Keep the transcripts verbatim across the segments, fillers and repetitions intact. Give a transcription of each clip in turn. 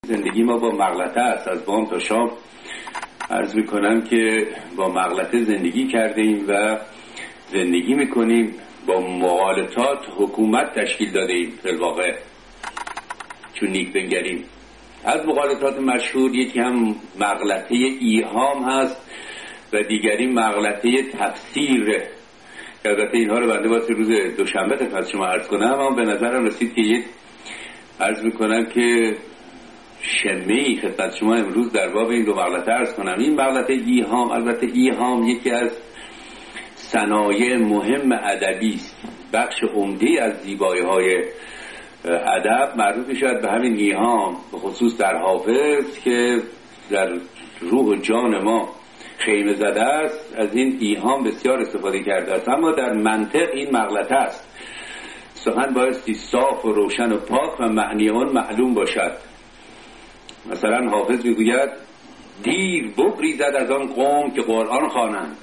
زندگی ما با مغلطه است. از بام تا شام عرض میکنم که با مغلطه زندگی کرده ایم و زندگی میکنیم، با مغالطات حکومت تشکیل داده ایم. فی الواقع چون نیک بنگریم، از مغالطات مشهور یکی هم مغلطه ایهام هست و دیگری مغلطه تفسیر. البته اینها رو بنده واسه روز دوشنبه خدمت شما عرض کنم، اما به نظرم رسید که یک عرض میکنم که شمه‌ای خدمت شما امروز در باب این دو مغلطه عرض کنم. این مغلطه ایهام، البته ایهام یکی از صنایع مهم ادبی است، بخش عمده از زیبایی‌های ادب مربوط می‌شود به همین ایهام، به خصوص در حافظ که در روح و جان ما خیمه زده است. از این ایهام بسیار استفاده کرده است، اما در منطق این مغلطه است. سخن بایستی صاف و روشن و پاک و معنی آن معلوم باشد. مثلا حافظ میگوید دیر بگریزد از آن قوم که قرآن خوانند.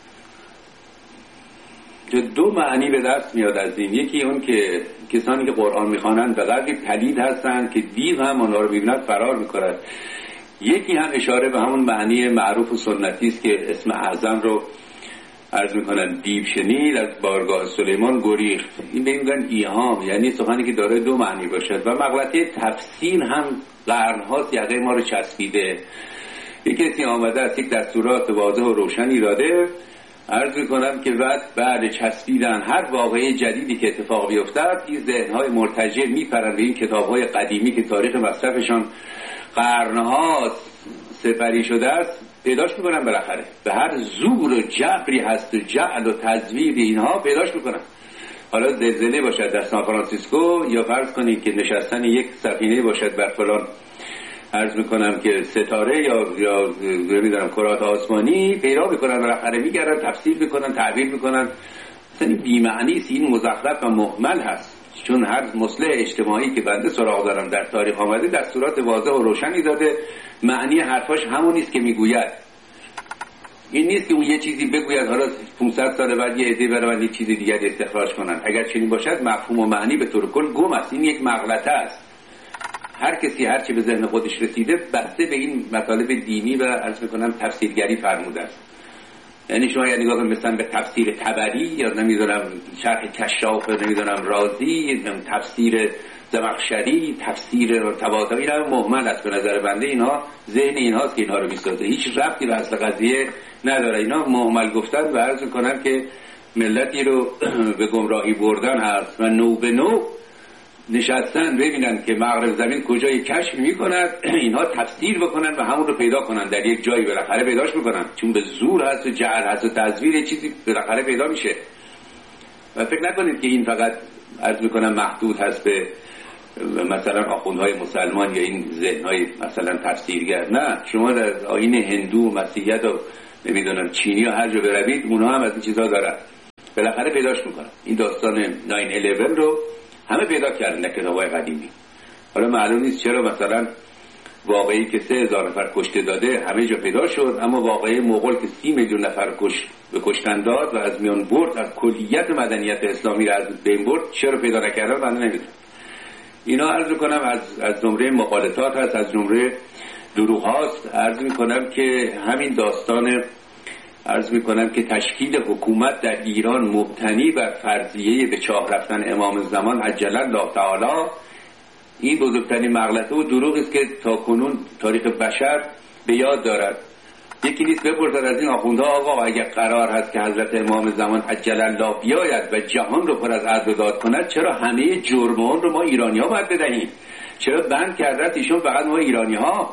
که دو معنی به دست میاد از این. یکی اون که کسانی که قرآن میخوانند به قدری پلید هستند که دیو هم آنها رو میبیند فرار میکند. یکی هم اشاره به همون معنی معروف و سنتی است که اسم اعظم رو عرض میکنن دیو شنید از بارگاه سلیمان گریخت. این به این میگن ایهام، یعنی سخنی که داره دو معنی باشد. و مغلطه تفسیر هم قرن‌هاست یقه ما رو چسبیده. یک کسی آمده است یک دستورات واضح و روشنی داده، عرض میکنم که بعد بعد چسبیدن هر واقعه جدیدی که اتفاق بیفتد این ذهن‌های مرتجع میپرن به این کتاب‌های قدیمی که تاریخ مصرفشان قرن‌ها سپری شده است، پیداش میکنن. بالاخره به هر زور و جبری هست و جعل و تزویر اینها پیداش میکنن. حالا زلزله باشد در سان فرانسیسکو، یا فرض کنید که نشستن یک سفینه باشد بر فلان عرض میکنم که ستاره یا یا نمیدونم کرات آسمانی، پیدا میکنن، بالاخره میگردن تفسیر میکنن، تعبیر میکنن. مثلا بی معنی است، این مزخرف و مهمل هست. چون هر مصلح اجتماعی که بنده سراغ دارم در تاریخ آمده دستورات واضح و روشنی داده، معنی حرفاش همون نیست که میگوید. این نیست که اون یه چیزی بگوید حالا پانصد سال بعد یه عده برن یه چیز دیگر استخراج کنن. اگر چنین باشد مفهوم و معنی به طور کل گم است. این یک مغلطه است. هر کسی هر چی به ذهن خودش رسیده بسته به این مطالب دینی و عرض میکنم تفسیرگری فرموده است. یعنی شما یعنی نگاه کنید مثلا به تفسیر طبری یا نمیدونم شرح کشاف نمیدونم رازی، تفسیر زمخشری، تفسیر طباطبایی، اینا مهمل است به نظر بنده. اینها ذهن اینهاست که اینها رو میسازه، هیچ ربطی به اصل قضیه نداره. اینا مهمل گفتن و عرض میکنن که ملتی رو به گمراهی بردن هست و نو به نو نشستن ببینن که مغرب زمین کجای کشف میکند، اینها تفسیر بکنن و همون رو پیدا کنن در یک جایی، بالاخره پیداش میکنن. چون به زور هست و جعل هست و تزویر چیزی بالاخره پیدا میشه. و فکر نکنید که این فقط عرض میکنم محدود هست به مثلا آخوندهای مسلمان یا این ذهنهای مثلا تفسیرگر. نه، شما در آیین هندو، مسیحیت و نمیدونم چینی و هر جا بروید اونها هم از این چیزها دارن، بالاخره پیداش میکنن. این داستان ناین الیون رو همه پیدا کردن در کتاب‌های قدیمی. حالا معلوم نیست چرا مثلا واقعی که سه هزار نفر کشته داده همه جا پیدا شد، اما واقعی مغول که سی میلیون نفر کش به کشتن داد و از میان برد، از کلیت مدنیت اسلامی را از بین برد، چرا پیدا نکردن من نمیدونم. اینا عرض میکنم از از زمره مغالطات هست، از زمره دروغ هاست. عرض میکنم که همین داستان عرض میکنم که تشکیل حکومت در ایران مبتنی بر فرضیه به چاه رفتن امام زمان عجل الله تعالی، این بزرگترین مغلطه و دروغ است که تا کنون تاریخ بشر به یاد دارد. یکی نیست بپرسد از این آخوندها آقا اگر قرار هست که حضرت امام زمان عجل الله بیاید و جهان رو پر از عدل و داد کند، چرا همه جرمان رو ما ایرانی ها باید بدهیم؟ چرا بند کرده ایشون فقط ما ایرانی ها؟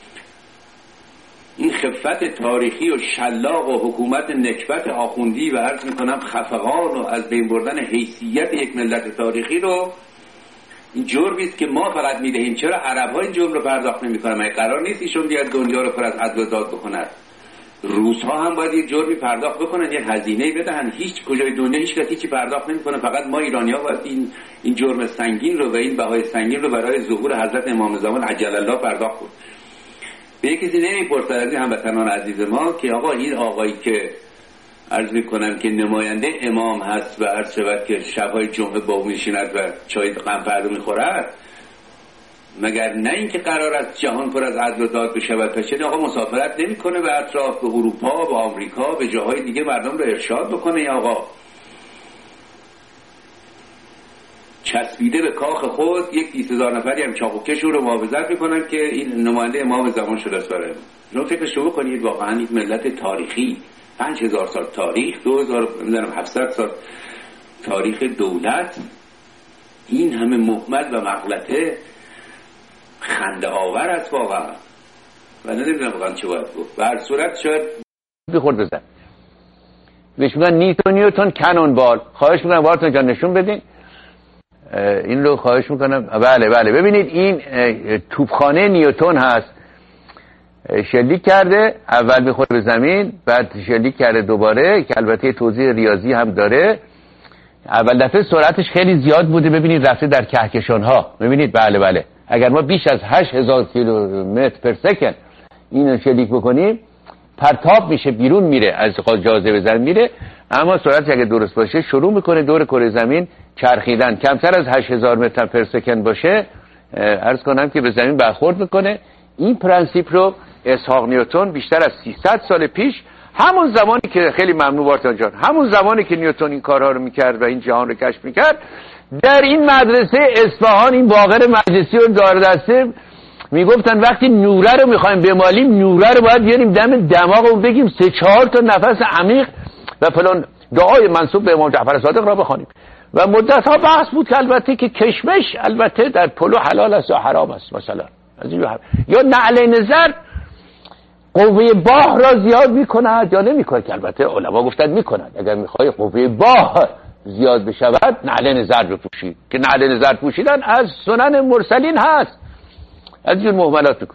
این خفت تاریخی و شلاق و حکومت نکبت آخوندی و عرض میکنم خفقان و از بین بردن حیثیت یک ملت تاریخی رو، این جرمی است که ما فقط میدهیم. چرا عرب ها این جرم رو پرداخت نمیکنن؟ مگه قرار نیست ایشون بیاد دنیا رو پر از عدل و داد بکنن؟ روس ها هم باید یک جرمی پرداخت بکنن، یک هزینه‌ای بدهن. هیچ کجای دنیا هیچ کسی چی پرداخت نمیکنه، فقط ما ایرانی ها باید این این جرم سنگین رو و این بهای سنگین رو برای ظهور حضرت امام زمان عجل الله پرداخت کنیم. به کسی نمیپرسد از این هموطنان عزیز ما که آقا این آقایی که عرض میکنم که نماینده امام هست و عرض شود که شبهای جمعه با او میشیند و چای قنفرد میخورد، مگر نه اینکه قرار است جهان پر از عدل و داد بشود؟ پس چرا آقا مسافرت نمی‌کنه به اطراف، به اروپا، به آمریکا، به جاهای دیگه مردم رو ارشاد بکنه؟ یا آقا چسبیده به کاخ خود یک بیست هزار نفری هم چاقوکش رو محافظت میکنن که این نماینده امام زمان شده است برای ما. فکرش رو بکنید، واقعا یک ملت تاریخی، پنج هزار سال تاریخ، دو هزار هفتصد سال تاریخ دولت، این همه مهمل و مغلطه خنده آور است واقعا. و نمیدونم واقعا چه باید گفت. به هر صورت شاید بخورد بزن بهش میگن نیوتن نیوتن کنون بال. خواهش میکنم وارتون جان نشون بدین این رو، خواهش میکنم. بله بله ببینید این توپخانه نیوتن هست. شلیک کرده، اول میخوره به زمین، بعد شلیک کرده دوباره، که البته توضیح ریاضی هم داره. اول دفعه سرعتش خیلی زیاد بوده، ببینید رفته در کهکشان ها. ببینید بله بله اگر ما بیش از هشت هزار کیلومتر پر سکند اینو شلیک بکنیم پرتاب میشه، بیرون میره، از جاذبه زمین میره. اما سرعتش اگه درست باشه شروع میکنه دور کره زمین چرخیدن. کمتر از هشت هزار متر پر سکند باشه عرض کنم که به زمین برخورد میکنه. این پرنسیپ رو اسحاق نیوتن بیشتر از سیصد سال پیش، همون زمانی که خیلی ممنون وارتان جان، همون زمانی که نیوتن این کارها رو میکرد و این جهان رو کشف میکرد، در این مدرسه اصفهان این باقر مجلسی رو دار دسته میگفتن وقتی نوره رو میخوایم بمالیم، نوره رو باید بیاریم دم دماغمون بگیم سه چهار تا نفس عمیق و فلان دعای منسوب به امام جعفر صادق را بخوانیم. و مدت ها بحث بود که البته که کشمش البته در پلو حلال است یا حرام است مثلا، از این یا نعل نظر قوه باه را زیاد میکند یا نمیکند، که البته علما گفتن میکند. اگر میخوای قوه باه زیاد بشود نعل نظر رو پوشید، که نعل نظر پوشیدن از سنن مرسلین هست. از این مهملات میکن.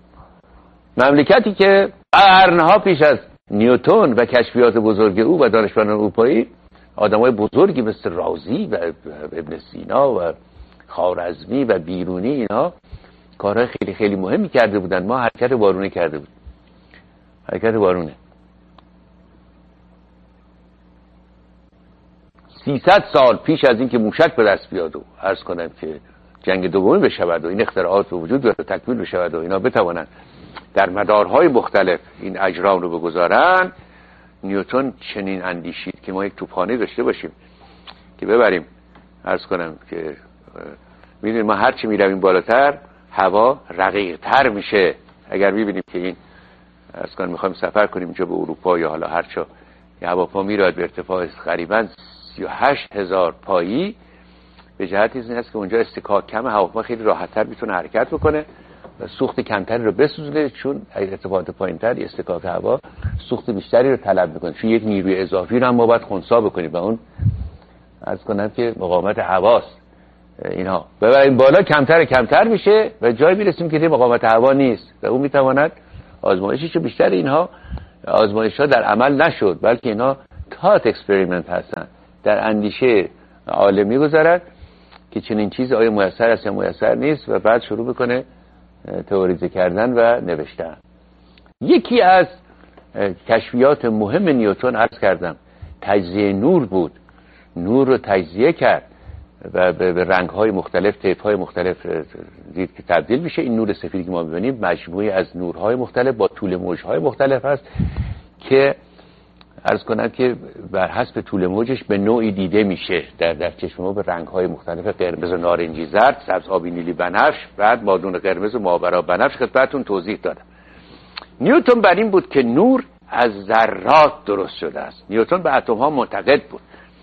مملکتی که قرنها پیش از نیوتن و کشفیات بزرگ او و دانشمندان اروپایی آدمای بزرگی مثل رازی و ابن سینا و خوارزمی و بیرونی اینا کارهای خیلی خیلی مهمی کرده بودن. ما حرکت وارونه کرده بود، حرکت وارونه. سیصد سال پیش از این که موشک به دست بیاد و عرض کنم که جنگ دومی بشود و این اختراعات به وجود بیاد و تکمیل بشود و اینا بتوانند در مدارهای مختلف این اجرام رو بگذارن، نیوتن چنین اندیشید که ما یک توپخانه داشته باشیم که ببریم. عرض کنم که میدونیم ما هرچی میرویم بالاتر هوا رقیق‌تر میشه. اگر میبینیم که این عرض کنم میخوایم سفر کنیم اینجا به اروپا یا حالا هر جا، یه هواپا میراد به ارتفاع قریباً سی و هشت هزار پایی، به جهتی این هست که اونجا استکاک کم، هواپا خیلی راحت‌تر میتونه حرکت بکنه و سوخت کمتری رو بسوزونه، چون ارتفاعات پایین‌تر استکاک هوا سوخت بیشتری رو طلب میکنه، چون یک نیروی اضافی رو هم ما باید خنثی بکنیم و اون عرض کنم که مقاومت هواست. اینها ببریم بالا کمتر کمتر میشه و جایی میرسیم که مقاومت هوا نیست و اون میتواند آزمایشش بیشتر. اینها آزمایش‌ها در عمل نشد، بلکه اینها تات اکسپریمنت هستن، در اندیشه عالمی گذارد که چنین چیزی آیا میسر است یا میسر نیست و بعد شروع بکنه تئوریزه کردن و نوشتن. یکی از کشفیات مهم نیوتن عرض کردم تجزیه نور بود. نور رو تجزیه کرد و به رنگ‌های مختلف، طیف‌های مختلف دید که تبدیل میشه. این نور سفیدی که ما می‌بینیم مجموعی از نورهای مختلف با طول موج‌های مختلف هست که عرض کنم که بر حسب طول موجش به نوعی دیده میشه در در چشم ما به رنگ‌های مختلف، قرمز و نارنجی، زرد، سبز، آبی، نیلی، بنفش، بعد مادون قرمز و ماورا بنفش خدمتتون توضیح دادم. نیوتن بر این بود که نور از ذرات درست شده است. نیوتن به اتم‌ها معتقد بود.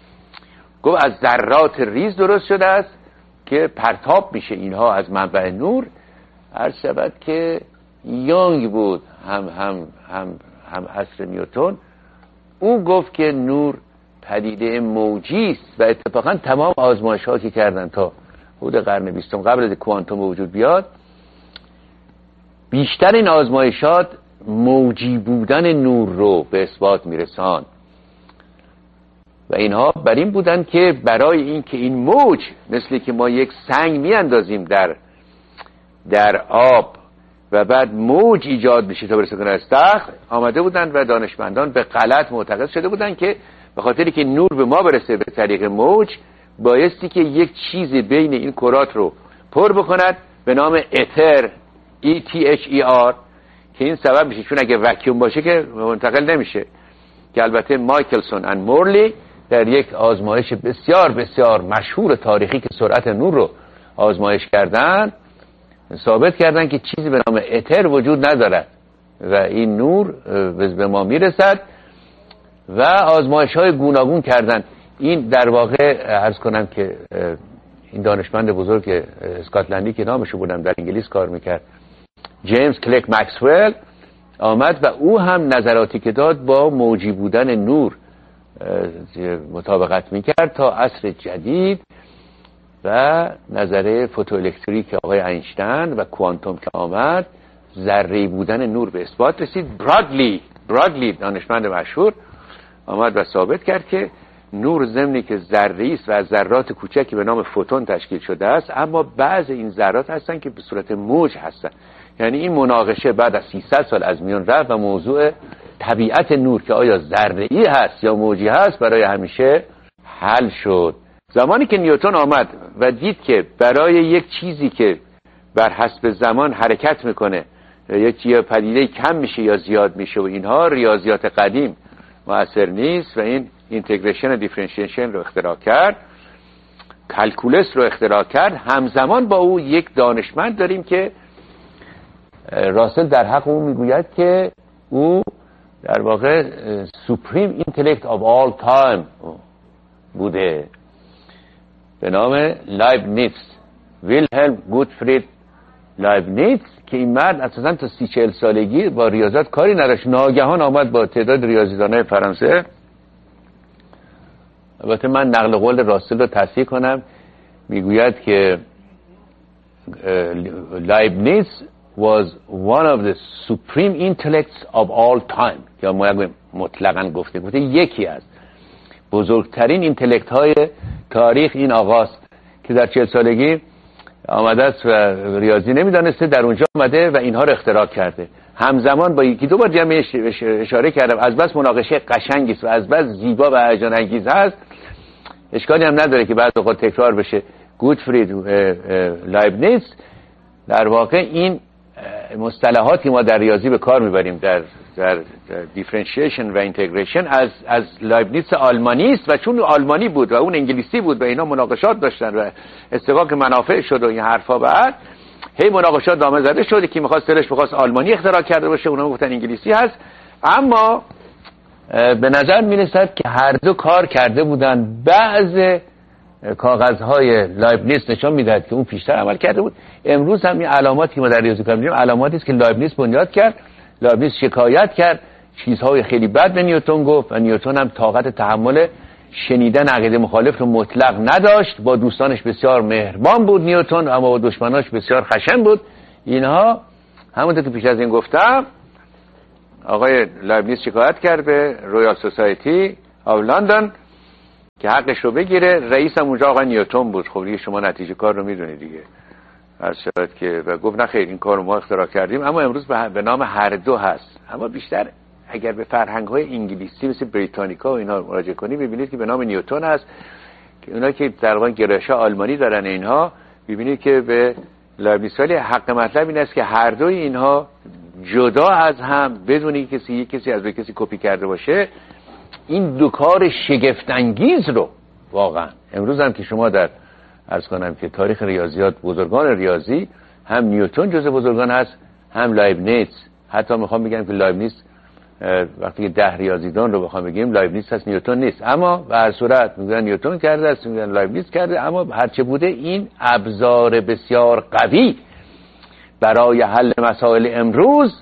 گفت از ذرات ریز درست شده است که پرتاب میشه اینها از منبع نور. عرض شود که یانگ بود هم هم هم هم عصر نیوتن، او گفت که نور پدیده موجی است و اتفاقا تمام آزمایش‌ها که کردن تا حدود قرن بیستم قبل از کوانتوم به وجود بیاد، بیشتر این آزمایشات موجی بودن نور رو به اثبات میرساند و اینها بر این بودن که برای این که این موج مثل که ما یک سنگ میاندازیم در در آب و بعد موج ایجاد بشه تا برسه کنه از تخت، آمده بودن و دانشمندان به غلط معتقد شده بودن که به خاطری که نور به ما برسه به طریق موج بایستی که یک چیز بین این کرات رو پر بکند به نام اتر ای تی اچ ای آر که این سبب میشه چون اگه وکیوم باشه که منتقل نمیشه، که البته مایکلسون و مورلی در یک آزمایش بسیار بسیار مشهور تاریخی که سرعت نور رو آزمایش کردن ثابت کردن که چیزی به نام اتر وجود ندارد و این نور به ما میرسد و آزمایش های گوناگون کردن. این در واقع عرض کنم که این دانشمند بزرگ اسکاتلندی که نامشو بودم در انگلیس کار میکرد، جیمز کلرک مکسول، آمد و او هم نظراتی که داد با موجی بودن نور مطابقت میکرد تا عصر جدید و نظریه فوتوالکتریک آقای اینشتین و کوانتوم که آمد ذره‌ای بودن نور به اثبات رسید. برادلی برادلی دانشمند مشهور آمد و ثابت کرد که نور ضمنی که ذره‌ای است و از ذرات کوچکی به نام فوتون تشکیل شده است، اما بعض این ذرات هستن که به صورت موج هستن. یعنی این مناقشه بعد از سیصد سال از میان رفت و موضوع طبیعت نور که آیا ذره‌ای هست یا موجی هست برای همیشه حل شد. زمانی که نیوتن آمد و دید که برای یک چیزی که بر حسب زمان حرکت میکنه یک یا پدیده کم میشه یا زیاد میشه و اینها ریاضیات قدیم مؤثر نیست و این اینتگریشن و دیفرنشیشن رو اختراع کرد، کلکولس رو اختراع کرد. همزمان با او یک دانشمند داریم که راسل در حق او میگوید که او در واقع سوپریم اینتלקت آف آل تایم بوده به نام لایبنیتز، ویلهلم گوتفرید لایبنیتز، که این مرد اساسا تا سی چهل سالگی با ریاضت کاری نداشت. ناگهان آمد با تعداد ریاضیدانای فرانسه. البته من نقل قول راسل رو تصحیح کنم، میگوید که لایبنیتز was one of the supreme intellects of all time، یا ما مطلقاً گفته گفته یکی از بزرگترین اینتלקت های تاریخ این آقاست که در چهل سالگی آمده است و ریاضی نمیدانسته، در اونجا آمده و اینها رو اختراع کرده. همزمان با یکی دو بار جمع اشاره کردم از بس مناقشه قشنگی است و از بس زیبا و هیجان انگیز هست، اشکالی هم نداره که بعد اوقات تکرار بشه. گوتفرید لایبنیتز در واقع این مصطلحاتی ما در ریاضی به کار میبریم در در دیفرنشیشن و اینتگریشن از از لایبنیتز آلمانی است و چون آلمانی بود و اون انگلیسی بود و اینا مناقشات داشتن و استقاق منافع شد و این حرفا، بعد هی مناقشات دامه زده شد که می‌خواست دلش بخواست آلمانی اختراع کرده باشه، اونا گفتن انگلیسی هست. اما به نظر میرسد که هر دو کار کرده بودن. بعض کاغذهای لایبنیتز نشان میدهد که اون پیشتر عمل کرده بود. امروز هم این علاماتی که ما در ریاضی کار می‌بینیم علاماتی است که لایبنیتز بنیاد کرد. لایبنیتز شکایت کرد، چیزهای خیلی بد به نیوتن گفت و نیوتن هم طاقت تحمل شنیدن عقیده مخالف رو مطلق نداشت. با دوستانش بسیار مهربان بود نیوتن، اما با دشمناش بسیار خشن بود. اینها همونطور که پیش از این گفتم آقای لایبنیتز شکایت کرد به رویال سوسایتی آف لندن که حقش رو بگیره. رئیس هم اونجا آقای نیوتن بود. خب دیگه شما نتیجه کار رو میدونید دیگه. هر شاید که و گفت نه خیر این کار رو ما اختراع کردیم، اما امروز به نام هر دو هست. اما بیشتر اگر به فرهنگ‌های انگلیسی مثل بریتانیکا و اینا مراجعه کنید ببینید که به نام نیوتن هست که اونا که در واقع گرایش آلمانی دارن اینها، ببینید که به لایبنیتز. ولی حق مطلب این است که هر دوی اینها جدا از هم بدون اینکه کسی یک کسی از کسی کپی کرده باشه این دو کار شگفت انگیز رو واقعا امروز هم که شما در عرض کنم که تاریخ ریاضیات بزرگان ریاضی هم نیوتن جزو بزرگان هست هم لایبنیتز. حتی میخوام بگم که لایبنیتز وقتی که ده ریاضیدان رو بخوام بگیم لایبنیتز هست نیوتن نیست، اما به هر صورت میگن نیوتن کرده است میگن لایبنیتز کرده. اما هرچه بوده این ابزار بسیار قوی برای حل مسائل امروز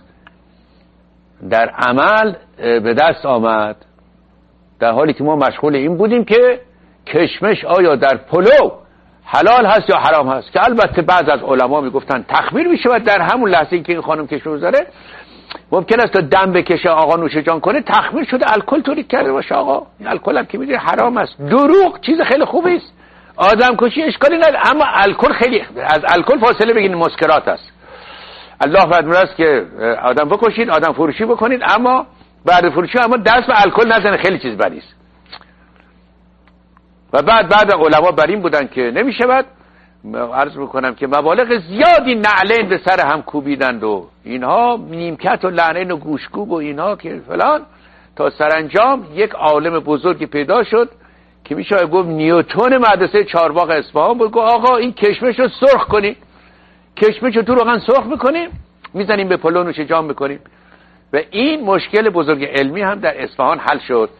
در عمل به دست آمد، در حالی که ما مشغول این بودیم که کشمش آیا در پلو حلال هست یا حرام هست، که البته بعض از علما میگفتن تخمیر میشه و در همون لحظه که این خانم کشمش میذاره ممکن است تا دم بکشه آقا نوش جان کنه تخمیر شده الکل تولید کرده باشه. آقا این الکل هم که میدونی حرام است. دروغ چیز خیلی خوبی است، آدم کشی اشکالی نداره، اما الکل خیلی از الکل فاصله بگیرید، مسکرات است. الله فرموده است که آدم بکشید، آدم فروشی بکنید، اما بعد فروشی اما دست به الکل نزنه، خیلی چیز بدی است. و بعد بعد علما بر این بودن که نمیشود عرض میکنم که مبالغ زیادی نعلین به سر هم کوبیدند و اینها نیمکت و لعنین و گوشکوب و اینها که فلان، تا سرانجام یک عالم بزرگی پیدا شد که میشه گفت نیوتن مدرسه چهارباغ اصفهان بود. گفت آقا این کشمش رو سرخ کنیم، کشمش رو تو روغن سرخ میکنیم، میزنیم به پلو نوش جام میکنیم و این مشکل بزرگ علمی هم در اصفهان حل شد.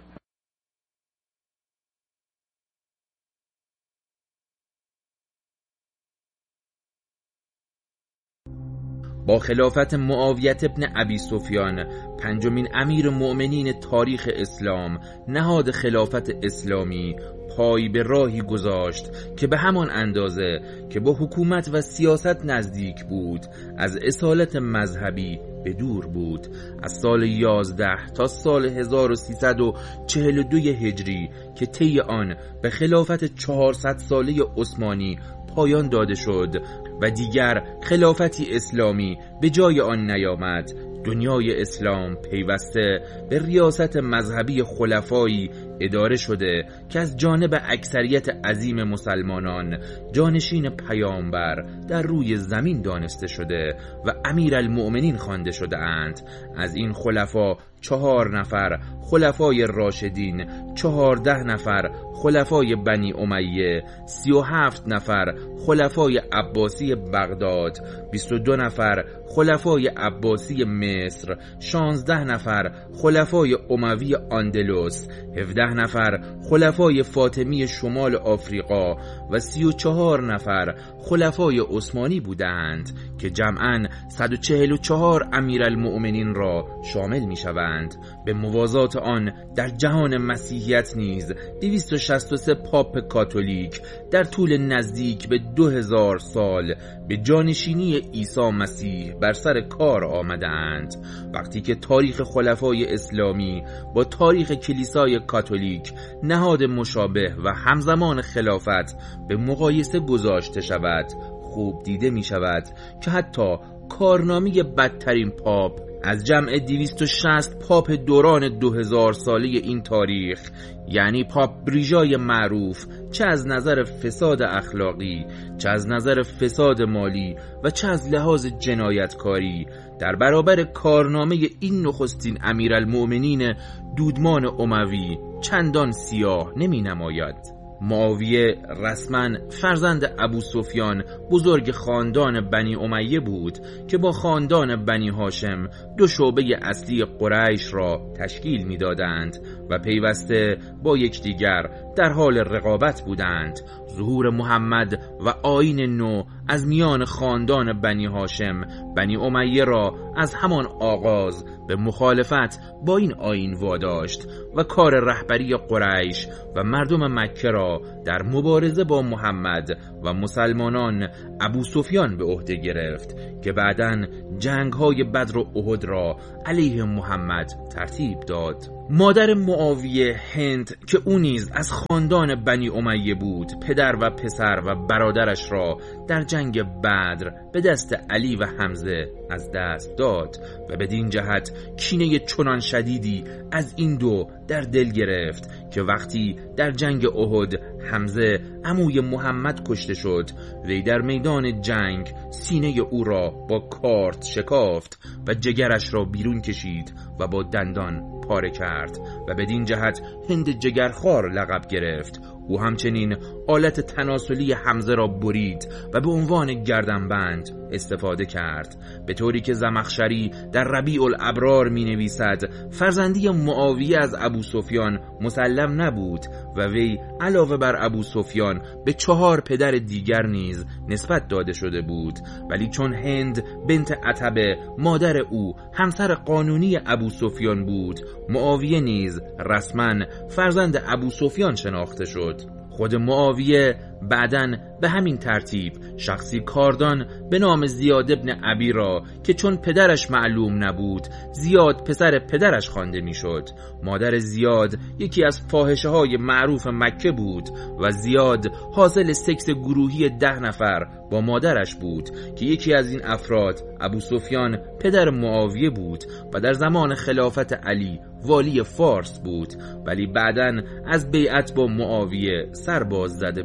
با خلافت معاویه ابن ابی سفیان، پنجمین امیر مؤمنین تاریخ اسلام، نهاد خلافت اسلامی پای به راهی گذاشت که به همان اندازه که با حکومت و سیاست نزدیک بود، از اصالت مذهبی به دور بود. از سال یازده تا سال هزار و سیصد و چهل و دو هجری که طی آن به خلافت چهارصد ساله عثمانی پایان داده شد و دیگر خلافتی اسلامی به جای آن نیامد، دنیای اسلام پیوسته به ریاست مذهبی خلفایی اداره شده که از جانب اکثریت عظیم مسلمانان جانشین پیامبر در روی زمین دانسته شده و امیرالمؤمنین خوانده شده اند. از این خلفا چهار نفر خلفای راشدین، چهارده نفر خلفای بنی امیه، سی و هفت نفر خلفای عباسی بغداد، بیست و دو نفر خلفای عباسی مصر، شانزده نفر خلفای اموی اندلس، هفده نفر خلفای فاطمی شمال آفریقا و سی و چهار نفر خلفای عثمانی بودند که جمعاً صد و چهل و چهار امیرالمؤمنین را شامل می شوند. به موازات آن در جهان مسیحیت نیز دویست و شصت و سه پاپ کاتولیک در طول نزدیک به دو هزار سال به جانشینی عیسی مسیح بر سر کار آمدند. وقتی که تاریخ خلفای اسلامی با تاریخ کلیسای کاتولیک نهاد مشابه و همزمان خلافت به مقایسه گذاشته شود، خوب دیده می شود که حتی کارنامه بدترین پاپ از جمع دویست و شصت پاپ دوران دو هزار ساله این تاریخ، یعنی پاپ بریژای معروف، چه از نظر فساد اخلاقی، چه از نظر فساد مالی و چه از لحاظ جنایتکاری، در برابر کارنامه این نخستین امیرالمؤمنین دودمان اموی چندان سیاه نمی نماید. معاویه رسما فرزند ابو سفیان بزرگ خاندان بنی امیه بود که با خاندان بنی هاشم دو شعبه اصلی قریش را تشکیل می‌دادند و پیوسته با یکدیگر در حال رقابت بودند. ظهور محمد و آیین نو از میان خاندان بنی هاشم بنی امیه را از همان آغاز به مخالفت با این آیین واداشت و کار رهبری قریش و مردم مکه را در مبارزه با محمد و مسلمانان ابو سفیان به عهده گرفت که بعداً جنگ‌های بدر و احد را علیه محمد ترتیب داد. مادر معاویه هند که او نیز از خاندان بنی امیه بود، پدر و پسر و برادرش را در جنگ بدر به دست علی و حمزه از دست داد و بدین جهت کینه چنان شدیدی از این دو در دل گرفت که وقتی در جنگ احد حمزه عموی محمد کشته شد، وی در میدان جنگ سینه او را با کارد شکافت و جگرش را بیرون کشید و با دندان پاره کرد و بدین جهت هند جگرخوار لقب گرفت. او همچنین آلت تناسلی حمزه را برید و به عنوان گردنبند استفاده کرد، به طوری که زمخشری در ربیع الابرار می نویسد فرزندی معاویه از ابو سفیان مسلم نبود و وی علاوه بر ابو سفیان به چهار پدر دیگر نیز نسبت داده شده بود، ولی چون هند بنت عتبه مادر او همسر قانونی ابو سفیان بود، معاویه نیز رسما فرزند ابو سفیان شناخته شد. خود معاویه بعداً به همین ترتیب شخصی کاردان به نام زیاد ابن ابی را که چون پدرش معلوم نبود زیاد پسر پدرش خوانده میشد. مادر زیاد یکی از فاحشه های معروف مکه بود و زیاد حاصل سکس گروهی ده نفر با مادرش بود که یکی از این افراد ابو سفیان پدر معاویه بود و در زمان خلافت علی والی فارس بود، ولی بعداً از بیعت با معاویه سرباز زده بود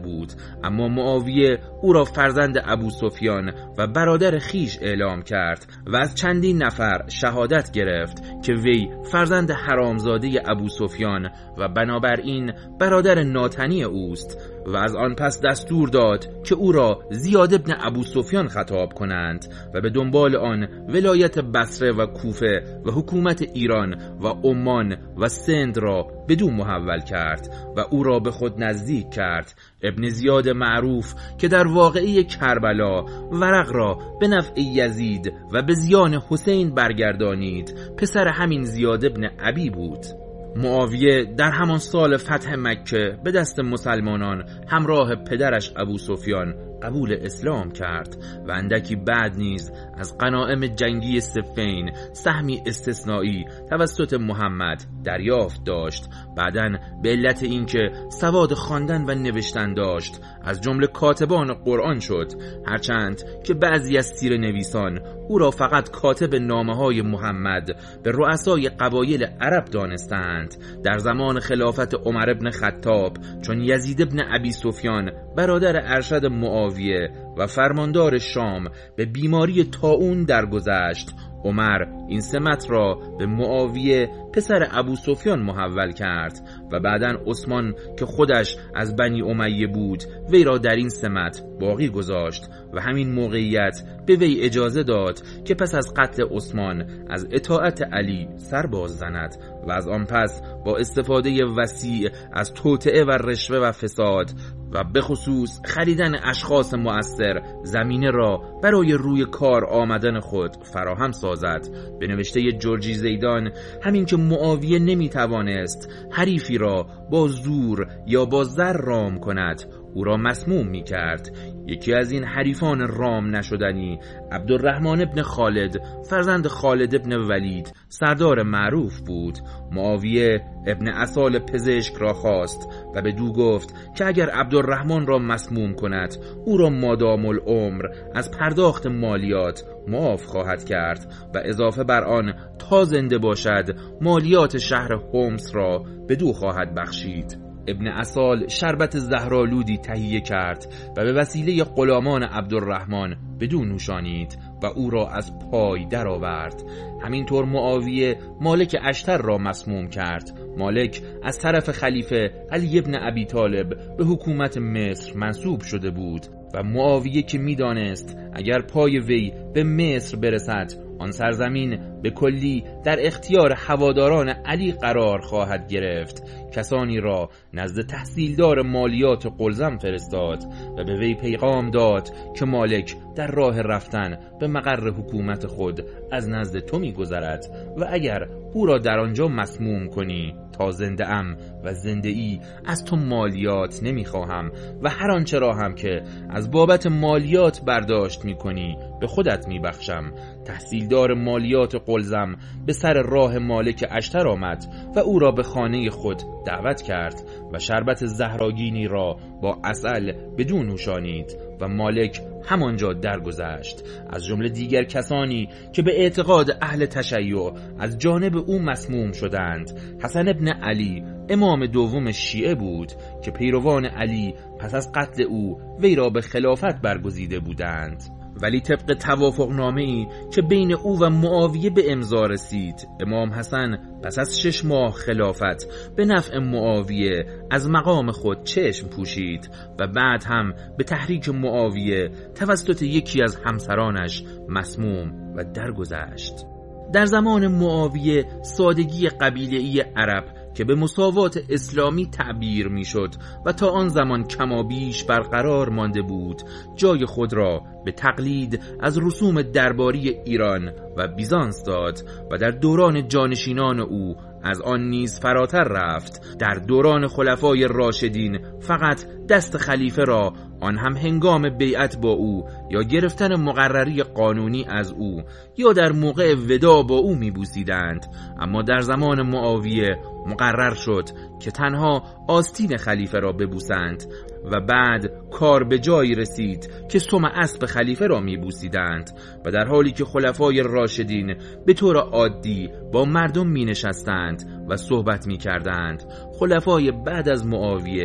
اما معاویه او را فرزند ابو سفیان و برادر خیش اعلام کرد و از چندین نفر شهادت گرفت که وی فرزند حرامزاده ابو سفیان و بنابراین برادر ناتنی اوست و از آن پس دستور داد که او را زیاد ابن ابو سفیان خطاب کنند و به دنبال آن ولایت بصره و کوفه و حکومت ایران و عمان و سند را بدو محول کرد و او را به خود نزدیک کرد. ابن زیاد معروف که در واقعه کربلا ورق را به نفع یزید و به زیان حسین برگردانید پسر همین زیاد ابن ابی بود. معاویه در همان سال فتح مکه به دست مسلمانان همراه پدرش ابو سفیان قبول اسلام کرد و اندکی بعد نیز از غنایم جنگی صفین سهمی استثنایی توسط محمد دریافت داشت. بعداً به علت اینکه سواد خواندن و نوشتن داشت از جمله کاتبان قرآن شد، هرچند که بعضی از سیره نویسان او را فقط کاتب نامه‌های محمد به رؤسای قبایل عرب دانستند. در زمان خلافت عمر بن خطاب چون یزید بن ابی سفیان برادر ارشد معاویه و فرماندار شام به بیماری طاعون درگذشت، عمر این سمت را به معاویه پسر ابو سفیان محول کرد و بعداً عثمان که خودش از بنی امیه بود وی را در این سمت باقی گذاشت و همین موقعیت به وی اجازه داد که پس از قتل عثمان از اطاعت علی سر باز زند و از آن پس با استفاده وسیع از توطئه و رشوه و فساد و به خصوص خریدن اشخاص مؤثر زمینه را برای روی کار آمدن خود فراهم سازد. به نوشته جورجی زیدان، همین که معاویه نمیتوانست حریفی را با زور یا با زر رام کند او را مسموم می کرد. یکی از این حریفان رام نشدنی عبدالرحمن ابن خالد فرزند خالد ابن ولید سردار معروف بود. معاویه ابن اصال پزشک را خواست و به دو گفت که اگر عبدالرحمن را مسموم کند او را مادام العمر از پرداخت مالیات معاف خواهد کرد و اضافه بر آن تا زنده باشد مالیات شهر حمص را به دو خواهد بخشید. ابن اصال شربت زهرآلودی تهیه کرد و به وسیله غلامان عبدالرحمن بدون نوشانید و او را از پای درآورد. همینطور معاویه مالک اشتر را مسموم کرد. مالک از طرف خلیفه علی ابن ابی طالب به حکومت مصر منصوب شده بود و معاویه که میدانست اگر پای وی به مصر برسد آن سرزمین به کلی در اختیار هواداران علی قرار خواهد گرفت، کسانی را نزد تحصیلدار مالیات قلزم فرستاد و به وی پیغام داد که مالک در راه رفتن به مقر حکومت خود از نزد تو می‌گذرد و اگر او را در آنجا مسموم کنی تا زنده ام و زنده ای از تو مالیات نمیخواهم و هر آنچه را هم که از بابت مالیات برداشت میکنی به خودت میبخشم. تحصیلدار مالیات قلزم به سر راه مالک اشتر آمد و او را به خانه خود دعوت کرد و شربت زهراگینی را با عسل بدون نوشانید و مالک همانجا درگذشت. از جمله دیگر کسانی که به اعتقاد اهل تشیع از جانب او مسموم شدند، حسن ابن علی امام دوم شیعه بود که پیروان علی پس از قتل او وی را به خلافت برگزیده بودند. ولی طبق توافق نامه‌ای که بین او و معاویه به امضا رسید، امام حسن پس از شش ماه خلافت به نفع معاویه از مقام خود چشم پوشید و بعد هم به تحریک معاویه توسط یکی از همسرانش مسموم و درگذشت. در زمان معاویه سادگی قبیله‌ای عرب که به مساوات اسلامی تعبیر میشد و تا آن زمان کمابیش برقرار مانده بود، جای خود را به تقلید از رسوم درباری ایران و بیزانس داد و در دوران جانشینان او از آن نیز فراتر رفت. در دوران خلفای راشدین فقط دست خلیفه را آن هم هنگام بیعت با او یا گرفتن مقرری قانونی از او یا در موقع وداع با او میبوسیدند، اما در زمان معاویه مقرر شد که تنها آستین خلیفه را ببوسند و بعد کار به جایی رسید که سم اسب خلیفه را میبوسیدند و در حالی که خلفای راشدین به طور عادی با مردم می نشستند و صحبت می کردند، خلفای بعد از معاویه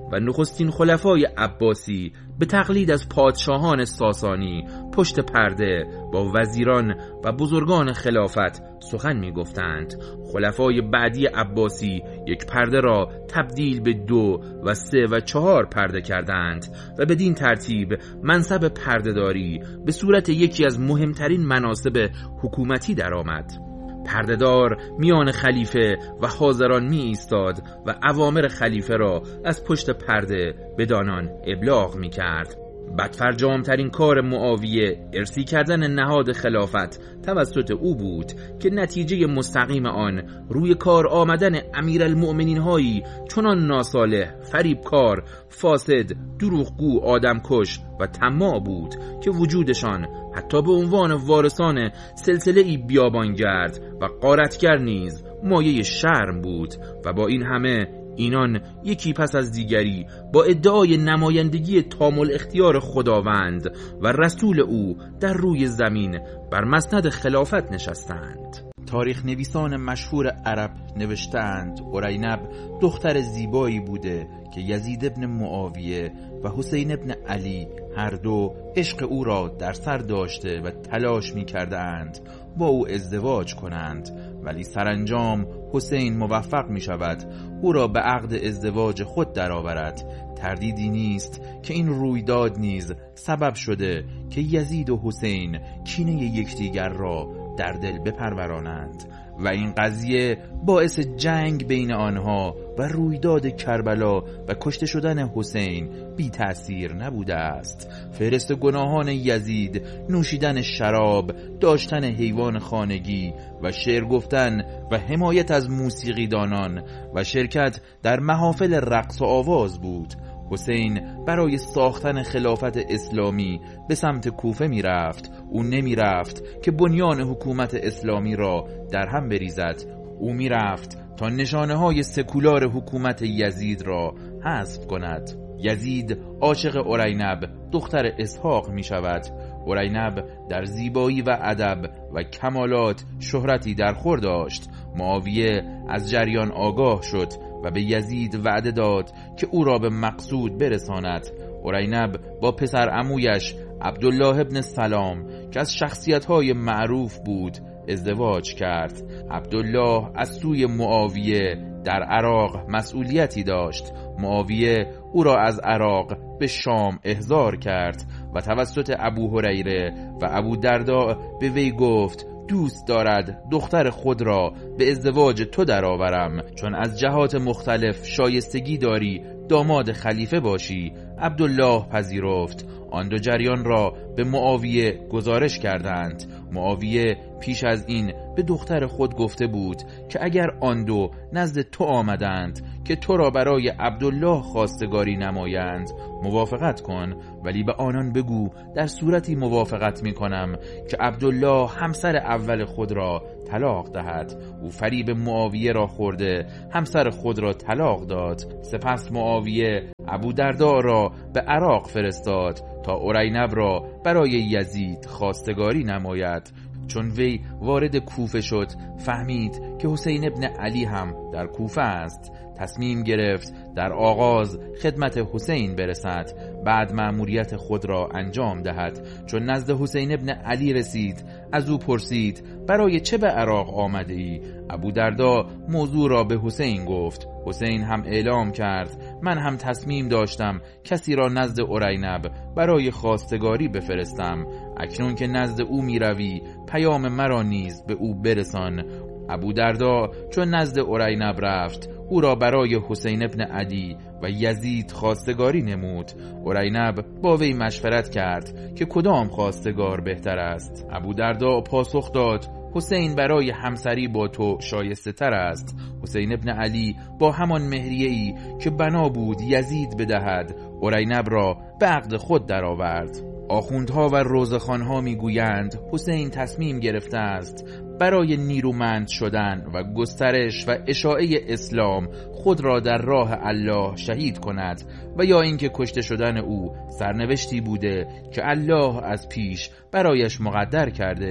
و نخستین خلفای عباسی به تقلید از پادشاهان ساسانی پشت پرده با وزیران و بزرگان خلافت سخن می گفتند. خلفای بعدی عباسی یک پرده را تبدیل به دو و سه و چهار پرده کردند و بدین ترتیب منصب پردهداری به صورت یکی از مهمترین مناصب حکومتی درآمد. پردهدار میان خلیفه و حاضران می ایستاد و اوامر خلیفه را از پشت پرده به دانان ابلاغ می کرد. بدفرجامترین کار معاویه ارسی کردن نهاد خلافت توسط او بود که نتیجه مستقیم آن روی کار آمدن امیرالمؤمنین هایی چنان ناصالح، فریبکار، فاسد، دروغگو، آدمکش و طماع بود که وجودشان حتی به عنوان وارثان سلسله‌ای بیابانگرد و غارتگر نیز مایه شرم بود و با این همه اینان یکی پس از دیگری با ادعای نمایندگی تامل اختیار خداوند و رسول او در روی زمین بر مسند خلافت نشستند. تاریخ نویسان مشهور عرب نوشتند اورینب دختر زیبایی بوده که یزید ابن معاویه و حسین ابن علی هر دو عشق او را در سر داشته و تلاش می کردند با او ازدواج کنند، ولی سرانجام حسین موفق می شود او را به عقد ازدواج خود درآورد. تردیدی نیست که این رویداد نیز سبب شده که یزید و حسین کینه یکدیگر را در دل بپرورانند و این قضیه باعث جنگ بین آنها و رویداد کربلا و کشته شدن حسین بی تأثیر نبوده است. فهرست گناهان یزید نوشیدن شراب، داشتن حیوان خانگی و شعر گفتن و حمایت از موسیقیدانان و شرکت در محافل رقص و آواز بود. حسین برای ساختن خلافت اسلامی به سمت کوفه می رفت. او نمی رفت که بنیان حکومت اسلامی را در هم بریزد. او می رفت تا نشانه های سکولار حکومت یزید را حذف کند. یزید عاشق اورینب دختر اسحاق می شود. اورینب در زیبایی و ادب و کمالات شهرتی در خور داشت. معاویه از جریان آگاه شد و به یزید وعده داد که او را به مقصود برساند. اورینب با پسر عمویش عبدالله ابن سلام که از شخصیت‌های معروف بود ازدواج کرد. عبدالله از سوی معاویه در عراق مسئولیتی داشت. معاویه او را از عراق به شام احضار کرد و توسط ابو هریره و ابو درداء به وی گفت دوست دارد دختر خود را به ازدواج تو درآورم، چون از جهات مختلف شایستگی داری داماد خلیفه باشی. عبدالله پذیرفت. آن دو جریان را به معاویه گزارش کردند. معاویه پیش از این به دختر خود گفته بود که اگر آن دو نزد تو آمدند که تو را برای عبدالله خواستگاری نمایند موافقت کن، ولی به آنان بگو در صورتی موافقت می کنم که عبدالله همسر اول خود را طلاق دهد. او فریب معاویه را خورده همسر خود را طلاق داد. سپس معاویه ابو درداء را به عراق فرستاد تا اورینب را برای یزید خواستگاری نماید. چون وی وارد کوفه شد فهمید که حسین ابن علی هم در کوفه است. تصمیم گرفت در آغاز خدمت حسین برسد، بعد مأموریت خود را انجام دهد. چون نزد حسین ابن علی رسید از او پرسید برای چه به عراق آمده ای؟ ابو درداء موضوع را به حسین گفت. حسین هم اعلام کرد من هم تصمیم داشتم کسی را نزد اورینب برای خواستگاری بفرستم. اکنون که نزد او می روی پیام مرا نیز به او برسان. ابو درداء چون نزد اورینب رفت او را برای حسین ابن علی و یزید خواستگاری نمود. اورینب با وی مشورت کرد که کدام خواستگار بهتر است. ابو درداء پاسخ داد حسین برای همسری با تو شایسته تر است. حسین ابن علی با همان مهریه‌ای که بنا بود یزید بدهد اورینب را به عقد خود درآورد. آخوندها و روزخوانها میگویند حسین تصمیم گرفته است برای نیرومند شدن و گسترش و اشاعه اسلام خود را در راه الله شهید کند و یا اینکه کشته شدن او سرنوشتی بوده که الله از پیش برایش مقدر کرده.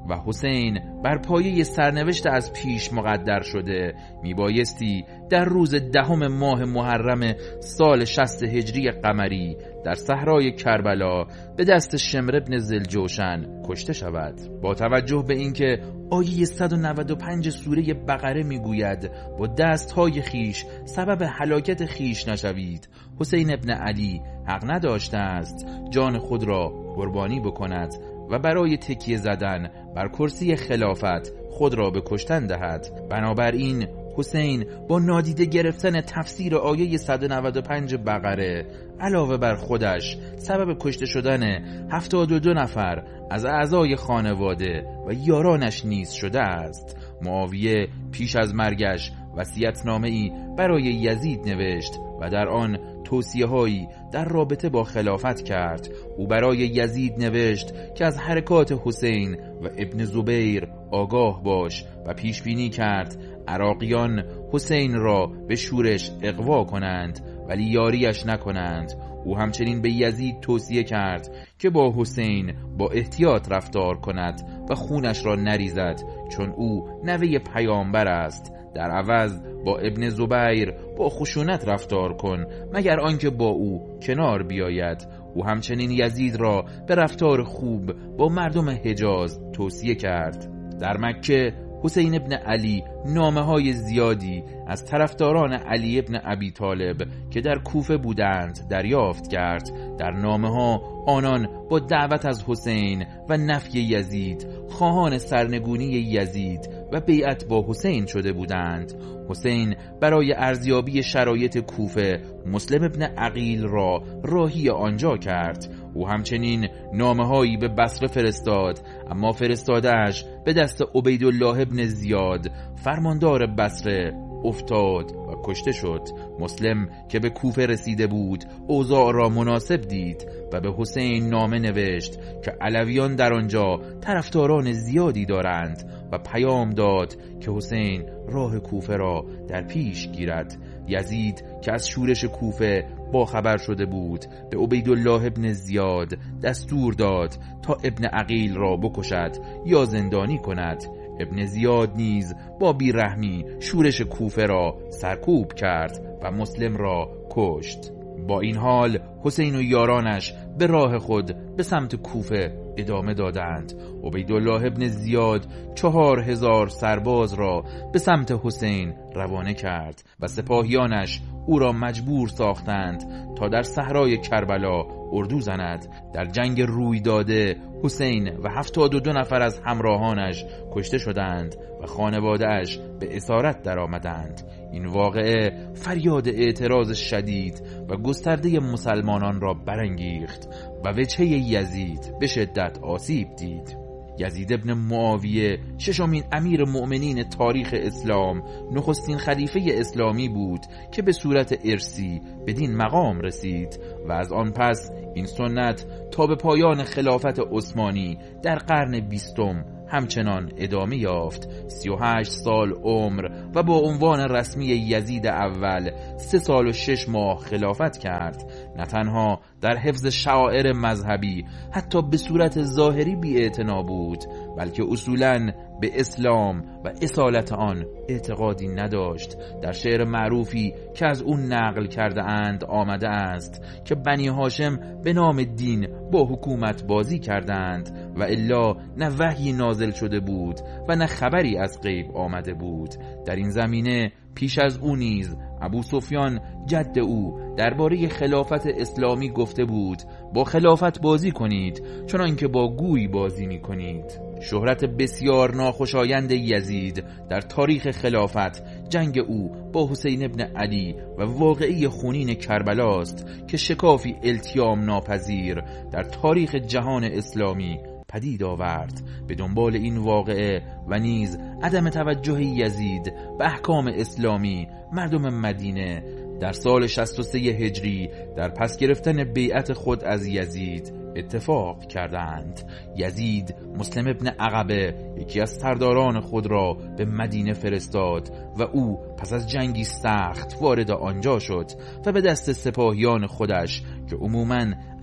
و حسین بر پایه سرنوشت از پیش مقدر شده میبایستی در روز دهم ماه محرم سال شصت هجری قمری در صحرای کربلا به دست شمر ابن ذوالجوشن کشته شود. با توجه به اینکه آیه صد و نود و پنج سوره بقره میگوید با دستهای خیش سبب هلاکت خیش نشوید، حسین ابن علی حق نداشته است جان خود را قربانی بکند و برای تکیه زدن بر کرسی خلافت خود را به کشتن دهد. بنابراین حسین با نادیده گرفتن تفسیر آیه صد و نود و پنج بقره علاوه بر خودش سبب کشته شدن هفتاد و دو نفر از اعضای خانواده و یارانش نیز شده است. معاویه پیش از مرگش وصیت‌نامه‌ای برای یزید نوشت و در آن توصیه‌هایی در رابطه با خلافت کرد. او برای یزید نوشت که از حرکات حسین و ابن زبیر آگاه باش و پیش بینی کرد عراقیان حسین را به شورش اغوا کنند ولی یاریش نکنند. او همچنین به یزید توصیه کرد که با حسین با احتیاط رفتار کند و خونش را نریزد چون او نوه پیامبر است. در عوض با ابن زبیر با خشونت رفتار کن مگر آنکه با او کنار بیاید. او همچنین یزید را به رفتار خوب با مردم حجاز توصیه کرد. در مکه حسین ابن علی نامه‌های زیادی از طرفداران علی ابن ابی طالب که در کوفه بودند دریافت کرد. در نامه‌ها آنان با دعوت از حسین و نفی یزید خواهان سرنگونی یزید و بیعت با حسین شده بودند. حسین برای ارزیابی شرایط کوفه مسلم ابن عقیل را راهی آنجا کرد. او همچنین نامه‌هایی به بصره فرستاد، اما فرستاده‌اش به دست عبیدالله ابن زیاد فرماندار بصره افتاد و کشته شد. مسلم که به کوفه رسیده بود اوضاع را مناسب دید و به حسین نامه نوشت که علویان در آنجا طرفداران زیادی دارند و پیام داد که حسین راه کوفه را در پیش گیرد. یزید که از شورش کوفه با خبر شده بود به عبیدالله ابن زیاد دستور داد تا ابن عقیل را بکشد یا زندانی کند. ابن زیاد نیز با بیرحمی شورش کوفه را سرکوب کرد و مسلم را کشت. با این حال حسین و یارانش به راه خود به سمت کوفه ادامه دادند. عبیدالله ابن زیاد چهار هزار سرباز را به سمت حسین روانه کرد و سپاهیانش او را مجبور ساختند تا در صحرای کربلا اردو زند. در جنگ روی داده حسین و هفتاد و دو نفر از همراهانش کشته شدند و خانواده‌اش به اسارت در آمدند. این واقعه فریاد اعتراض شدید و گسترده مسلمانان را برانگیخت و وجهه یزید به شدت آسیب دید. یزید ابن معاویه ششمین امیر مؤمنین تاریخ اسلام، نخستین خلیفه اسلامی بود که به صورت ارثی بدین مقام رسید و از آن پس این سنت تا به پایان خلافت عثمانی در قرن بیستم همچنان ادامه یافت. سی و هشت سال عمر و با عنوان رسمی یزید اول سه سال و شش ماه خلافت کرد. نه تنها در حفظ شعائر مذهبی حتی به صورت ظاهری بی‌اعتنا بود، بلکه اصولاً به اسلام و اصالت آن اعتقادی نداشت. در شعر معروفی که از اون نقل کرده اند آمده است که بنی هاشم به نام دین با حکومت بازی کردند و الا نه وحی نازل شده بود و نه خبری از غیب آمده بود. در این زمینه پیش از او نیز ابو سفیان جد او درباره خلافت اسلامی گفته بود با خلافت بازی کنید چنان که با گوی بازی می کنید. شهرت بسیار ناخوشایند یزید در تاریخ خلافت جنگ او با حسین ابن علی و واقعی خونین کربلا است که شکافی التیام ناپذیر در تاریخ جهان اسلامی پدید آورد. به دنبال این واقعه و نیز عدم توجه یزید به احکام اسلامی، مردم مدینه در سال شصت و سه هجری در پس گرفتن بیعت خود از یزید اتفاق کردند. یزید مسلم ابن عقبه یکی از سرداران خود را به مدینه فرستاد و او پس از جنگی سخت وارد آنجا شد و به دست سپاهیان خودش که عموماً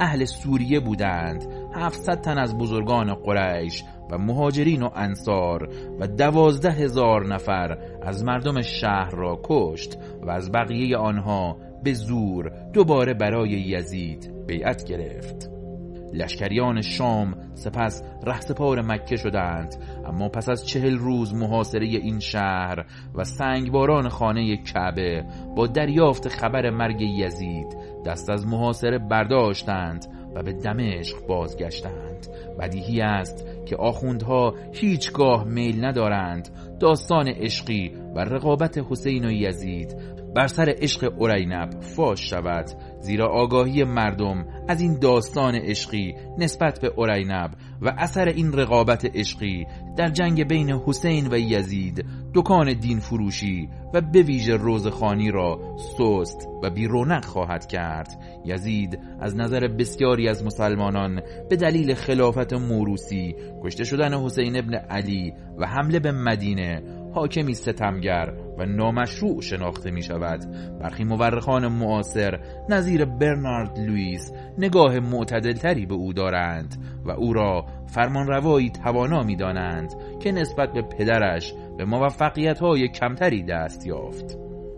اهل سوریه بودند، هفتصد تن از بزرگان قریش و مهاجرین و انصار و دوازده هزار نفر از مردم شهر را کشت و از بقیه آنها به زور دوباره برای یزید بیعت گرفت. لشکریان شام سپس رهسپار مکه شدند، اما پس از چهل روز محاصره این شهر و سنگباران خانه کعبه با دریافت خبر مرگ یزید دست از محاصره برداشتند و به دمشق بازگشتند. بدیهی است که آخوندها هیچگاه میل ندارند داستان عشقی و رقابت حسین و یزید بر سر عشق ارینب فاش شود، زیرا آگاهی مردم از این داستان عشقی نسبت به ارینب و اثر این رقابت عشقی در جنگ بین حسین و یزید دکان دین فروشی و به ویژه روزخوانی را سست و بی رونق خواهد کرد. یزید از نظر بسیاری از مسلمانان به دلیل خلافت موروثی، کشته شدن حسین ابن علی و حمله به مدینه حاکمی ستمگر و نامشروع شناخته می شود. برخی مورخان معاصر نظیر برنارد لوئیس نگاه معتدلتری به او دارند و او را فرمانروایی توانا می دانند که نسبت به پدرش به موفقیت‌های کمتری دست یافت.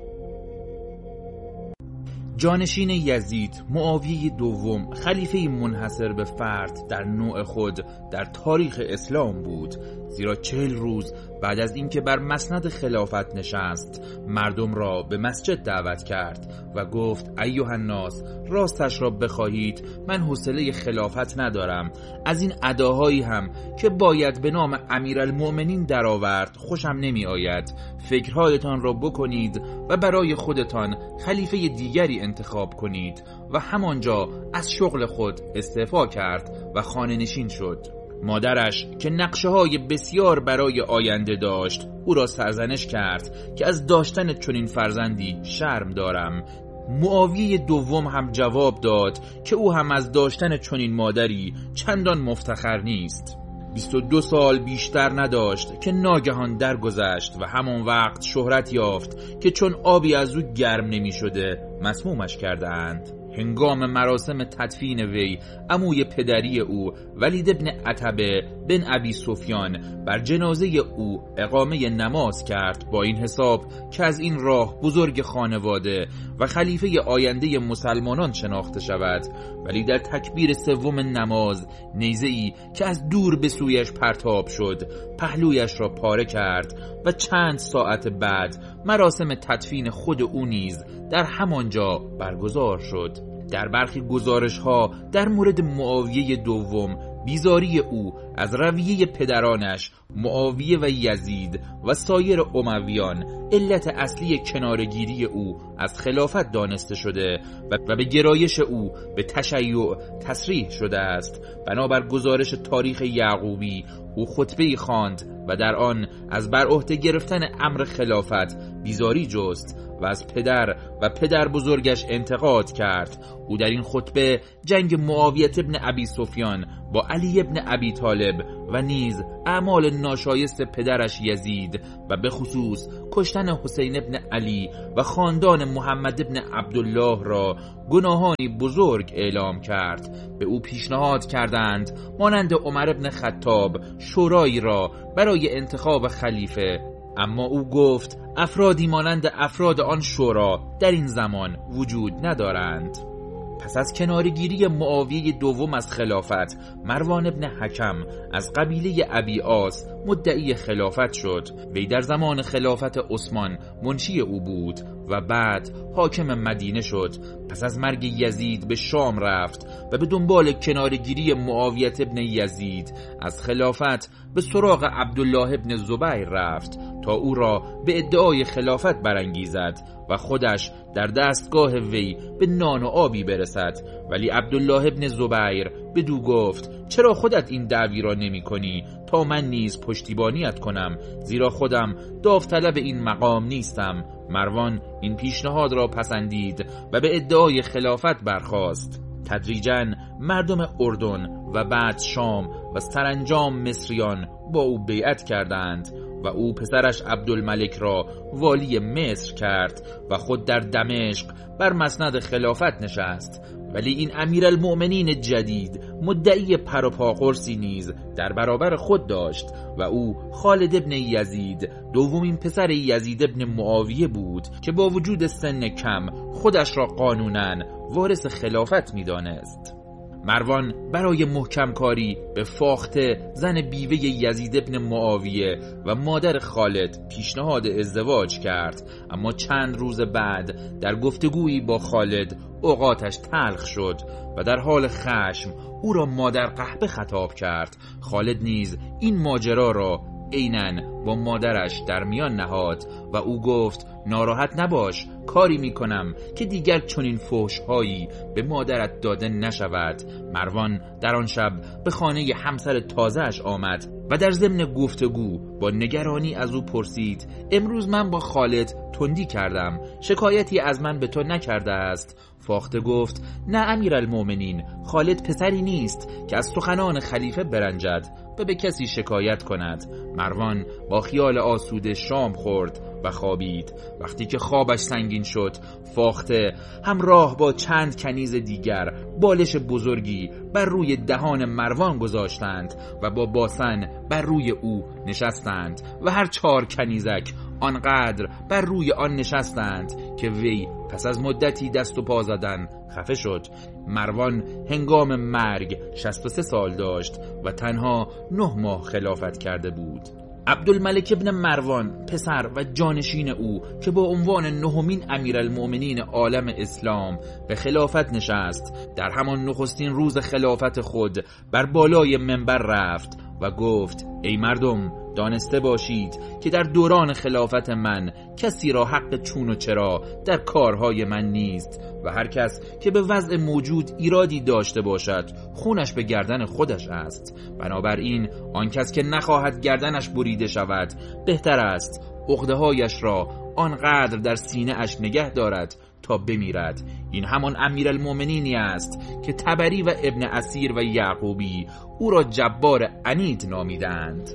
جانشین یزید، معاویه دوم، خلیفه منحصر به فرد در نوع خود در تاریخ اسلام بود، زیرا چهل روز بعد از اینکه بر مسند خلافت نشست مردم را به مسجد دعوت کرد و گفت ایها الناس، راستش را بخواهید من حوصله خلافت ندارم. از این اداهایی هم که باید به نام امیرالمؤمنین درآورد خوشم نمی آید. فکرهایتان را بکنید و برای خودتان خلیفه دیگری انتخاب کنید. و همانجا از شغل خود استعفا کرد و خانه نشین شد. مادرش که نقشه های بسیار برای آینده داشت او را سرزنش کرد که از داشتن چنین فرزندی شرم دارم. معاویه دوم هم جواب داد که او هم از داشتن چنین مادری چندان مفتخر نیست. بیست و دو سال بیشتر نداشت که ناگهان درگذشت و همان وقت شهرت یافت که چون آبی از او گرم نمی شده مسمومش کردند. هنگام مراسم تدفین وی عموی پدری او ولید بن عتبه بن ابی سفیان بر جنازه او اقامه نماز کرد با این حساب که از این راه بزرگ خانواده و خلیفه آینده مسلمانان شناخته شود. ولی در تکبیر سوم نماز نیزه‌ای که از دور به سویش پرتاب شد پهلویش را پاره کرد و چند ساعت بعد مراسم تدفین خود او نیز در همانجا برگزار شد. در برخی گزارش ها در مورد معاویه دوم بیزاری او از رویه پدرانش معاویه و یزید و سایر امویان علت اصلی کنارگیری او از خلافت دانسته شده و به گرایش او به تشیع تصریح شده است. بنابر گزارش تاریخ یعقوبی او خطبه‌ای خواند و در آن از بر عهده گرفتن امر خلافت بیزاری جست و از پدر و پدر بزرگش انتقاد کرد. او در این خطبه جنگ معاویه ابن ابی سفیان با علی ابن ابی طالب و نیز اعمال ناشایست پدرش یزید و به خصوص کشتن حسین ابن علی و خاندان محمد ابن عبدالله را گناهانی بزرگ اعلام کرد. به او پیشنهاد کردند مانند عمر ابن خطاب شورایی را برای انتخاب خلیفه، اما او گفت افرادی مانند افراد آن شورا در این زمان وجود ندارند. پس از کنارگیری معاویه دوم از خلافت، مروان ابن حکم از قبیله ابی آس مدعی خلافت شد. وی در زمان خلافت عثمان منشی او بود و بعد حاکم مدینه شد. پس از مرگ یزید به شام رفت و به دنبال کنارگیری معاویه ابن یزید از خلافت به سراغ عبدالله ابن زبیر رفت تا او را به ادعای خلافت برانگیزد و خودش در دستگاه وی به نان و آبی برسد. ولی عبدالله ابن زبیر بدو گفت چرا خودت این دعوی را نمی کنی تا من نیز پشتیبانیت کنم، زیرا خودم داوطلب این مقام نیستم. مروان این پیشنهاد را پسندید و به ادعای خلافت برخاست. تدریجاً مردم اردن و بعد شام و سرانجام مصریان با او بیعت کردند و او پسرش عبدالملک را والی مصر کرد و خود در دمشق بر مسند خلافت نشست. ولی این امیرالمؤمنین جدید مدعی پر و پا قرصی نیز در برابر خود داشت و او خالد ابن یزید دومین پسر یزید ابن معاویه بود که با وجود سن کم خودش را قانوناً وارث خلافت می‌دانست. مروان برای محکم کاری به فاخته زن بیوه یزید ابن معاویه و مادر خالد پیشنهاد ازدواج کرد، اما چند روز بعد در گفتگویی با خالد اوقاتش تلخ شد و در حال خشم او را مادر قحبه خطاب کرد. خالد نیز این ماجرا را عیناً با مادرش در میان نهاد و او گفت ناراحت نباش، کاری میکنم که دیگر چنین فحش‌هایی به مادرت داده نشود. مروان در آن شب به خانه همسر تازه‌اش آمد و در ضمن گفتگو با نگرانی از او پرسید امروز من با خالد تندی کردم، شکایتی از من به تو نکرده است؟ فاخته گفت نه امیرالمؤمنین، خالد پسری نیست که از سخنان خلیفه برنجد و به کسی شکایت کند. مروان با خیال آسوده شام خورد و خوابید. وقتی که خوابش سنگین شد، فاخته همراه با چند کنیز دیگر بالش بزرگی بر روی دهان مروان گذاشتند و با باسن بر روی او نشستند و هر چهار کنیزک آنقدر بر روی آن نشستند که وی پس از مدتی دست و پا زدن خفه شد. مروان هنگام مرگ شصت و سه سال داشت و تنها نه ماه خلافت کرده بود. عبدالملک ابن مروان پسر و جانشین او که با عنوان نهمین امیرالمؤمنین عالم اسلام به خلافت نشست، در همان نخستین روز خلافت خود بر بالای منبر رفت و گفت ای مردم، دانسته باشید که در دوران خلافت من کسی را حق چون و چرا در کارهای من نیست و هر کس که به وضع موجود ایرادی داشته باشد خونش به گردن خودش است. بنابراین آن کس که نخواهد گردنش بریده شود بهتر است عقده‌هایش را آنقدر در سینه اش نگه دارد تا بمیرد. این همان امیرالمؤمنینی است که طبری و ابن اسیر و یعقوبی او را جبار عنید نامیدند.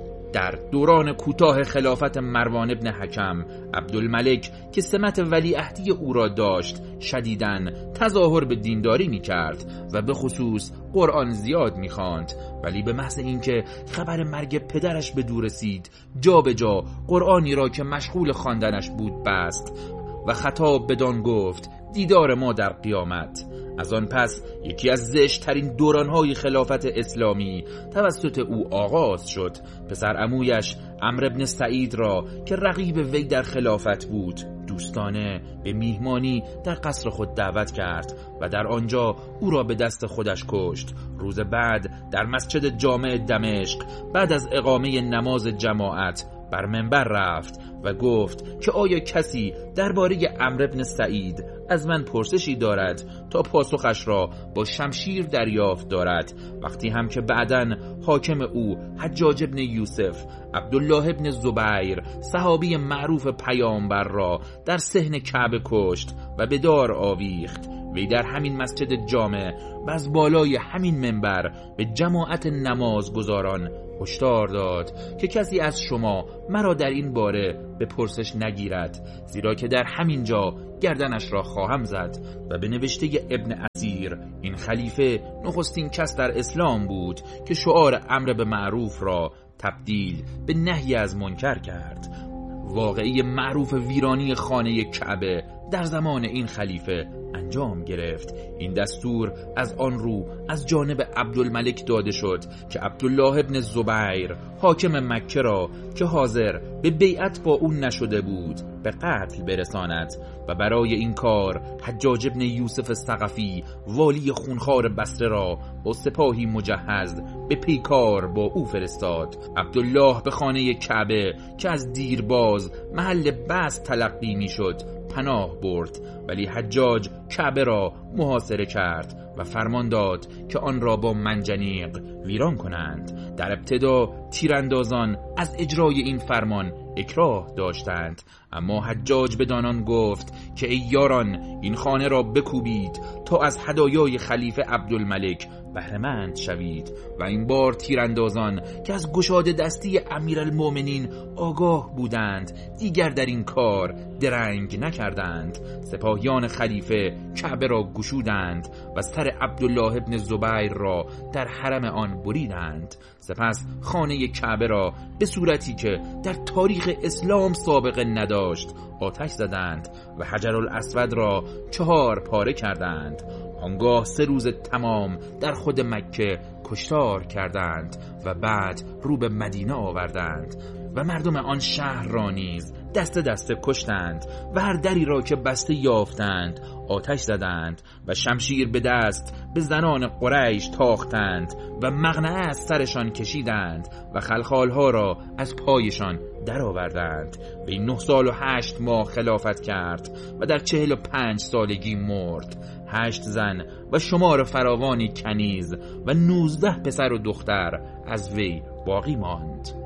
در دوران کوتاه خلافت مروان ابن حکم، عبدالملک که سمت ولیعهدی او را داشت شدیداً تظاهر به دینداری می کرد و به خصوص قرآن زیاد می خواند، ولی به محض اینکه خبر مرگ پدرش به دور رسید جا به جا قرآنی را که مشغول خواندنش بود بست و خطاب بدان گفت دیدار ما در قیامت. از آن پس یکی از زشت‌ترین دوران‌های خلافت اسلامی توسط او آغاز شد. پسر عمویش عمرو بن سعید را که رقیب وی در خلافت بود دوستانه به میهمانی در قصر خود دعوت کرد و در آنجا او را به دست خودش کشت. روز بعد در مسجد جامع دمشق بعد از اقامه نماز جماعت بر منبر رفت و گفت که آیا کسی درباره عمرو بن سعید از من پرسشی دارد تا پاسخش را با شمشیر دریافت دارد. وقتی هم که بعداً حاکم او حجاج ابن یوسف عبدالله ابن زبیر صحابی معروف پیامبر را در صحن کعبه کشت و به دار آویخت، وی در همین مسجد جامع و از بالای همین منبر به جماعت نمازگزاران هشدار داد که کسی از شما مرا در این باره به پرسش نگیرد، زیرا که در همین جا گردنش را خواهم زد. و به نوشته ابن اسیر این خلیفه نخستین کس در اسلام بود که شعار امر به معروف را تبدیل به نهی از منکر کرد. واقعی معروف ویرانی خانه کعبه در زمان این خلیفه انجام گرفت. این دستور از آن رو از جانب عبدالملک داده شد که عبدالله ابن زبیر حاکم مکه را که حاضر به بیعت با اون نشده بود به قتل برساند و برای این کار حجاج ابن یوسف ثقفی والی خونخوار بصره را با سپاهی مجهز به پیکار با او فرستاد. عبدالله به خانه کعبه که از دیرباز محل بس تلقی می شد پناه برد، ولی حجاج کعبه را محاصره کرد و فرمان داد که آن را با منجنیق ویران کنند. در ابتدا تیراندازان از اجرای این فرمان اکراه داشتند، اما حجاج بدان آن گفت که ای یاران، این خانه را بکوبید تا از هدایای خلیفه عبدالملک بهره‌مند شوید. و این بار تیراندازان که از گشاده دستی امیرالمؤمنین آگاه بودند دیگر در این کار درنگ نکردند. سپاهیان خلیفه کعبه را گشودند و سر عبدالله ابن زبیر را در حرم آن بریدند. سپس خانه کعبه را به صورتی که در تاریخ اسلام سابقه نداشت آتش زدند و حجر الاسود را چهار پاره کردند. آنگاه سه روز تمام در خود مکه کشتار کردند و بعد رو به مدینه آوردند و مردم آن شهر را نیز دست دست کشتند و هر دری را که بسته یافتند آتش زدند و شمشیر به دست به زنان قریش تاختند و مغنعه از سرشان کشیدند و خلخالها را از پایشان درآوردند. و این نه سال و هشت ماه خلافت کرد و در چهل و پنج سالگی مرد. هشت زن و شمار فراوانی کنیز و نوزده پسر و دختر از وی باقی ماند.